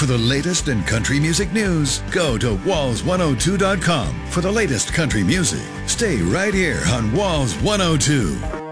For the latest in country music news, go to walls102.com for the latest country music. Stay right here on Walls 102.